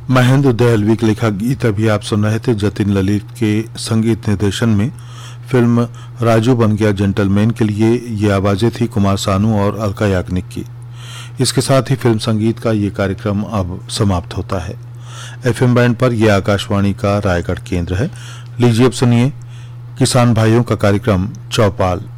महेंद्र दहलवी के लिखा गीत अभी आप सुन रहे थे जतिन ललित के संगीत निर्देशन में। फिल्म राजू बन गया जेंटलमैन के लिए ये आवाजें थी कुमार सानू और अलका याग्निक की। इसके साथ ही फिल्म संगीत का ये कार्यक्रम अब समाप्त होता है। एफएम बैंड पर यह आकाशवाणी का रायगढ़ केंद्र है। लीजिए अब सुनिए किसान भाइयों का कार्यक्रम चौपाल।